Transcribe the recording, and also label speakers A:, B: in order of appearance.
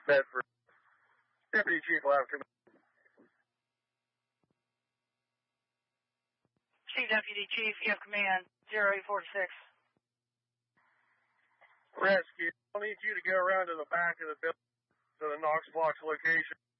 A: Bedford. Deputy Chief will have command.
B: Chief Deputy Chief, you have command, 0846.
A: Rescue, I'll need you to go around to the back of the building to the Knox Blocks location.